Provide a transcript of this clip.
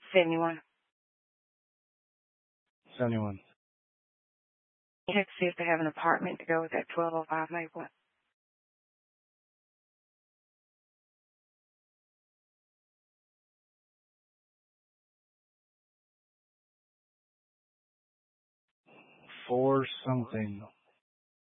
71. 71. Check to see if they have an apartment to go with that 1205 Maple. Four something.